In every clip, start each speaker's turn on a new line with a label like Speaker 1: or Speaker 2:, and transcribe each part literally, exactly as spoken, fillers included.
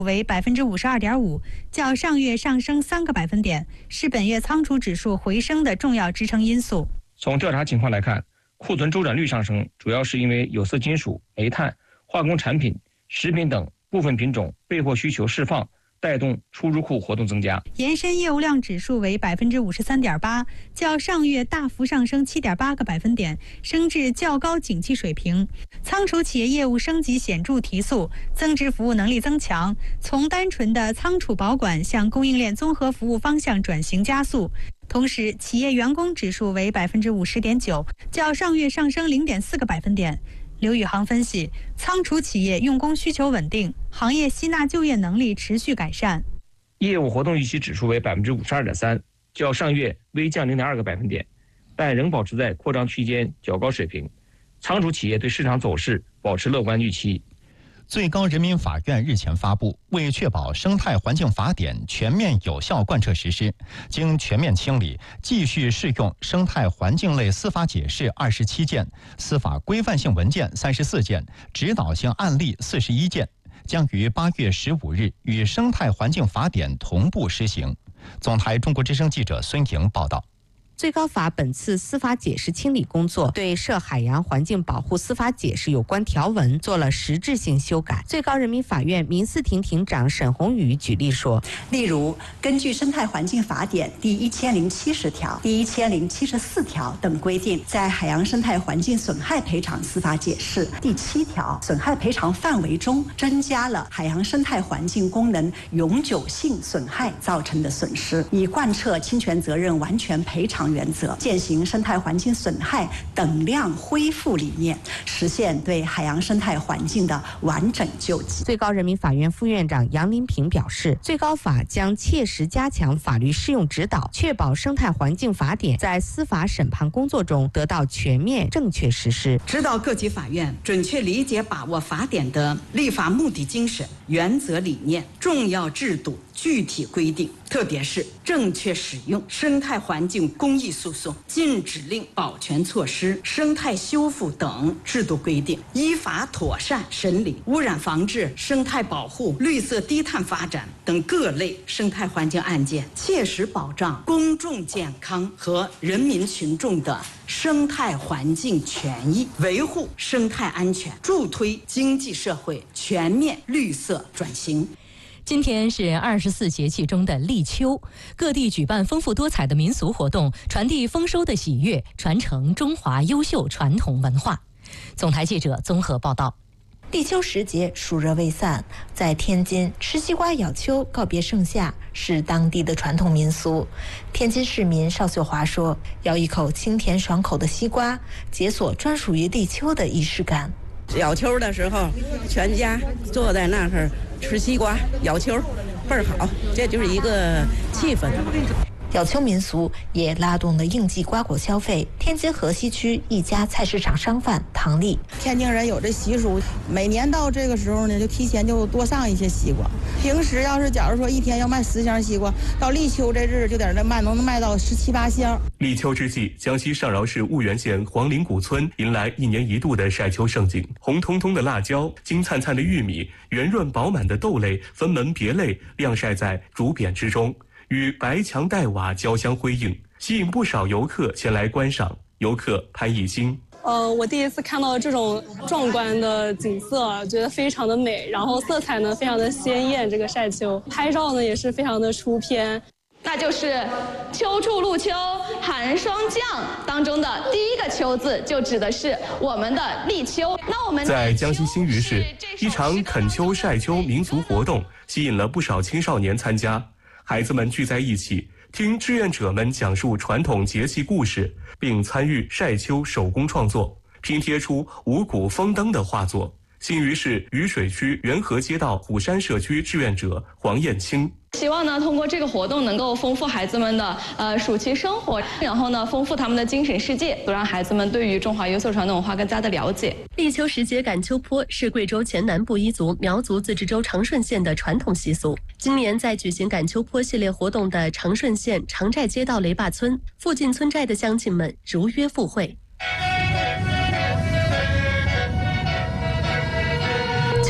Speaker 1: 为百分之五十二点五，较上月上升三个百分点，是本月仓储指数回升的重要支撑因素。
Speaker 2: 从调查情况来看，库存周转率上升，主要是因为有色金属、煤炭、化工产品、食品等部分品种备货需求释放，带动出入库活动增加。
Speaker 1: 延伸业务量指数为百分之五十三点八，较上月大幅上升七点八个百分点，升至较高景气水平。仓储企业业务升级显著提速，增值服务能力增强，从单纯的仓储保管向供应链综合服务方向转型加速。同时，企业员工指数为百分之五十点九，较上月上升零点四个百分点。刘宇航分析，仓储企业用工需求稳定，行业吸纳就业能力持续改善。
Speaker 2: 业务活动预期指数为百分之五十二点三，较上月微降零点二个百分点，但仍保持在扩张区间较高水平。仓储企业对市场走势保持乐观预期。
Speaker 3: 最高人民法院日前发布，为确保生态环境法典全面有效贯彻实施，经全面清理，继续适用生态环境类司法解释二十七件、司法规范性文件三十四件、指导性案例四十一件，将于八月十五日与生态环境法典同步施行。总台中国之声记者孙莹报道。
Speaker 4: 最高法本次司法解释清理工作对涉海洋环境保护司法解释有关条文做了实质性修改。最高人民法院民事庭庭长沈宏宇举例说，
Speaker 5: 例如根据生态环境法典第一千零七十条、第一千零七十四条等规定，在海洋生态环境损害赔偿司法解释第七条损害赔偿范围中增加了海洋生态环境功能永久性损害造成的损失，以贯彻侵权责任完全赔偿原则，践行生态环境损害等量恢复理念，实现对海洋生态环境的完整救济。
Speaker 4: 最高人民法院副院长杨林平表示，最高法将切实加强法律适用指导，确保生态环境法典在司法审判工作中得到全面正确实施，
Speaker 6: 指导各级法院准确理解把握法典的立法目的精神、原则理念、重要制度、具体规定，特别是正确使用生态环境公益诉讼、禁止令、保全措施、生态修复等制度规定，依法妥善审理污染防治、生态保护、绿色低碳发展等各类生态环境案件，切实保障公众健康和人民群众的生态环境权益，维护生态安全，助推经济社会全面绿色转型。
Speaker 7: 今天是二十四节气中的立秋，各地举办丰富多彩的民俗活动，传递丰收的喜悦，传承中华优秀传统文化。总台记者综合报道。
Speaker 8: 立秋时节，暑热未散，在天津吃西瓜咬秋告别盛夏是当地的传统民俗。天津市民邵秀华说，咬一口清甜爽口的西瓜，解锁专属于立秋的仪式感。
Speaker 9: 咬秋的时候，全家坐在那儿吃西瓜咬秋，倍儿好，这就是一个气氛。
Speaker 8: 咬秋民俗也拉动了应季瓜果消费。天津河西区一家菜市场商贩唐丽，
Speaker 10: 天津人有这习俗，每年到这个时候呢，就提前就多上一些西瓜。平时要是假如说一天要卖十箱西瓜，到立秋这日就在那卖，能卖到十七八箱。
Speaker 11: 立秋之际，江西上饶市婺源县黄陵古村迎来一年一度的晒秋盛景，红彤彤的辣椒、金灿灿的玉米、圆润饱满的豆类分门别类晾晒在竹匾之中，与白墙黛瓦交相辉映，吸引不少游客前来观赏。游客潘艺兴，
Speaker 12: 呃，我第一次看到这种壮观的景色，觉得非常的美，然后色彩呢非常的鲜艳。这个晒秋拍照呢也是非常的出片。
Speaker 13: 那就是秋处露秋寒霜降当中的第一个秋字，就指的是我们的立秋。那我们
Speaker 11: 在江西新余市，一场啃秋晒秋民俗活动吸引了不少青少年参加。孩子们聚在一起，听志愿者们讲述传统节气故事，并参与晒秋手工创作，拼贴出五谷丰登的画作。新余市渝水区元和街道虎山社区志愿者黄燕青，
Speaker 13: 希望呢，通过这个活动能够丰富孩子们的呃暑期生活，然后呢，丰富他们的精神世界，都让孩子们对于中华优秀传统文化更加的了解。
Speaker 14: 立秋时节赶秋坡是贵州黔南布依族苗族自治州长顺县的传统习俗。今年在举行赶秋坡系列活动的长顺县长寨街道雷坝村附近村寨的乡亲们如约赴会。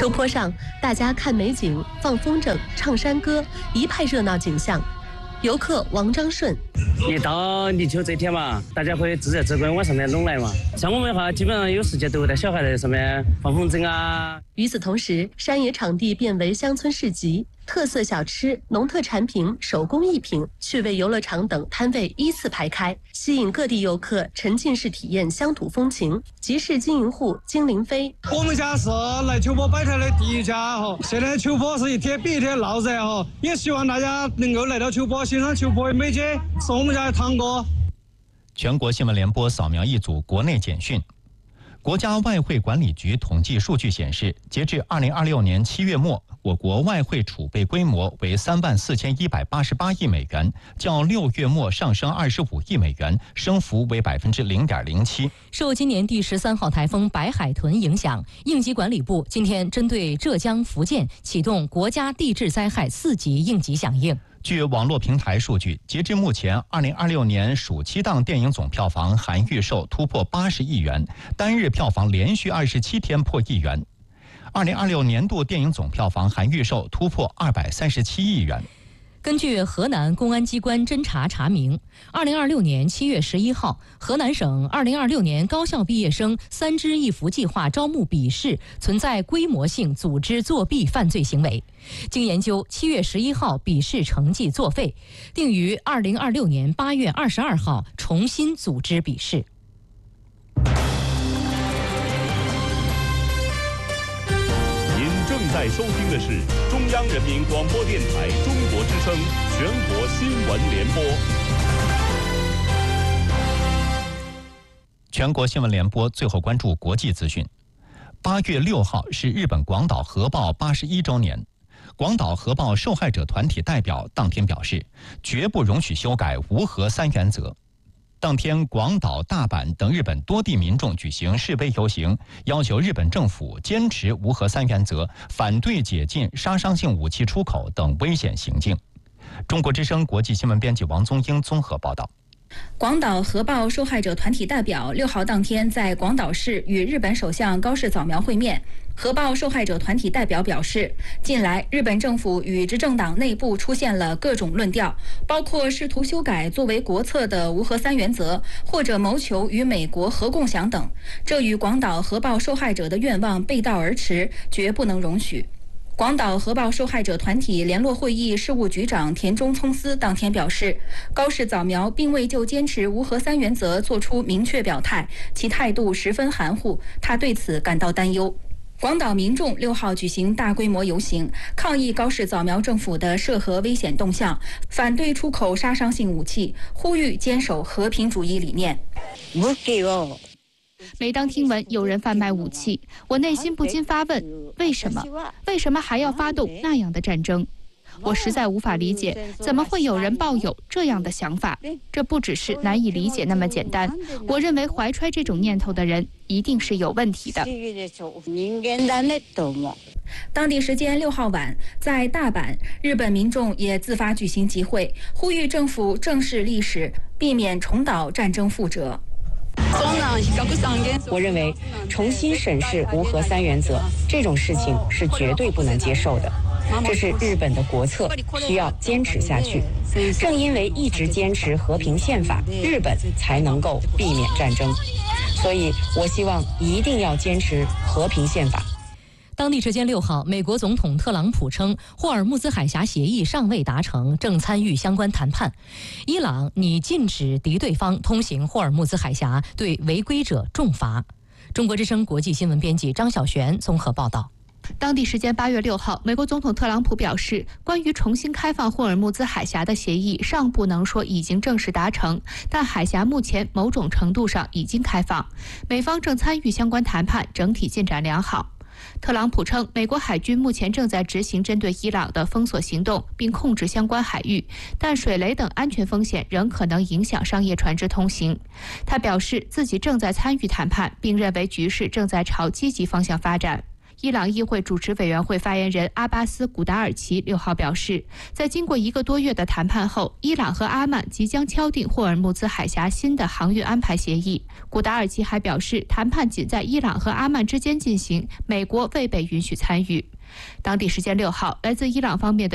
Speaker 14: 秋坡上，大家看美景、放风筝、唱山歌，一派热闹景象。游客王章顺，
Speaker 15: 一到立秋这天嘛，大家会自然自然往上面拢来嘛。像我们的话，基本上有时间都会带小孩在上面放风筝啊。
Speaker 14: 与此同时，山野场地变为乡村市集，特色小吃、农特产品、手工艺品、趣味游乐场等摊位依次排开，吸引各地游客沉浸式体验乡土风情。集市经营户金凌飞，
Speaker 16: 我们家是来秋坡摆摊的第一家哈，现在秋坡是一天比一天闹热哈，也希望大家能够来到秋坡欣赏秋坡的美景，是我们家的堂哥。
Speaker 3: 全国新闻联播扫描一组国内简讯。国家外汇管理局统计数据显示，截至二零二六年七月末，我国外汇储备规模为三万四千一百八十八亿美元，较六月末上升二十五亿美元，升幅为百分之零点零七。
Speaker 7: 受今年第十三号台风白海豚影响，应急管理部今天针对浙江、福建启动国家地质灾害四级应急响应。
Speaker 3: 据网络平台数据，截至目前，二零二六年暑期档电影总票房含预售突破八十亿元，单日票房连续二十七天破亿元。二零二六年度电影总票房含预售突破二百三十七亿元。
Speaker 7: 根据河南公安机关侦查查明，二零二六年七月十一号，河南省二零二六年高校毕业生三支一扶计划招募笔试存在规模性组织作弊犯罪行为。经研究，七月十一号笔试成绩作废，定于二零二六年八月二十二号重新组织笔试。
Speaker 17: 正在收听的是中央人民广播电台中国之声全国新闻联播。
Speaker 3: 全国新闻联播最后关注国际资讯。八月六号是日本广岛核爆八十一周年。广岛核爆受害者团体代表当天表示，绝不容许修改无核三原则。当天，广岛、大阪等日本多地民众举行示威游行，要求日本政府坚持无核三原则，反对解禁杀伤性武器出口等危险行径。中国之声国际新闻编辑王宗英综合报道。
Speaker 18: 广岛核爆受害者团体代表六号当天在广岛市与日本首相高市早苗会面。核爆受害者团体代表表示，近来日本政府与执政党内部出现了各种论调，包括试图修改作为国策的无核三原则，或者谋求与美国核共享等，这与广岛核爆受害者的愿望背道而驰，绝不能容许。广岛核爆受害者团体联络会议事务局长田中聪司当天表示，高市早苗并未就坚持无核三原则作出明确表态，其态度十分含糊，他对此感到担忧。广岛民众六号举行大规模游行，抗议高市早苗政府的涉核危险动向，反对出口杀伤性武器，呼吁坚守和平主义理念。
Speaker 19: 每当听闻有人贩卖武器，我内心不禁发问：为什么？为什么还要发动那样的战争？我实在无法理解，怎么会有人抱有这样的想法？这不只是难以理解那么简单。我认为怀揣这种念头的人一定是有问题的。
Speaker 18: 当地时间六号晚，在大阪，日本民众也自发举行集会，呼吁政府正视历史，避免重蹈战争覆辙。
Speaker 20: 我认为重新审视无核三原则这种事情是绝对不能接受的，这是日本的国策，需要坚持下去。正因为一直坚持和平宪法，日本才能够避免战争。所以我希望一定要坚持和平宪法。
Speaker 7: 当地时间六号，美国总统特朗普称，霍尔木兹海峡协议尚未达成，正参与相关谈判。伊朗拟禁止敌对方通行霍尔木兹海峡，对违规者重罚。中国之声国际新闻编辑张小璇综合报道。
Speaker 19: 当地时间八月六号，美国总统特朗普表示，关于重新开放霍尔木兹海峡的协议尚不能说已经正式达成，但海峡目前某种程度上已经开放，美方正参与相关谈判，整体进展良好。特朗普称，美国海军目前正在执行针对伊朗的封锁行动，并控制相关海域，但水雷等安全风险仍可能影响商业船只通行。他表示自己正在参与谈判，并认为局势正在朝积极方向发展。 伊朗议会主持委员会发言人阿巴斯·古达尔奇六号表示，在经过一个多月的谈判后，伊朗和阿曼即将敲定霍尔木兹海峡新的航运安排协议。古达尔奇还表示，谈判仅在伊朗和阿曼之间进行，美国未被允许参与。当地时间六号，来自伊朗方面的